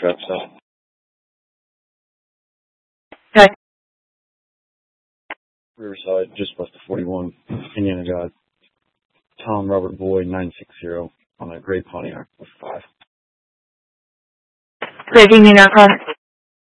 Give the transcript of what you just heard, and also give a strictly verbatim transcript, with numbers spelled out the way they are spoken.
pickup stuff. Okay. Riverside, just west of forty-one, Indiana God. Tom Robert Boyd, nine six zero, on a gray Pontiac with five. Great, Indiana God.